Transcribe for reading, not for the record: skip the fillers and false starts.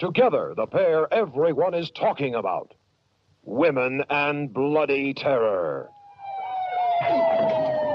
Together, the pair everyone is talking about. Women and Bloody Terror.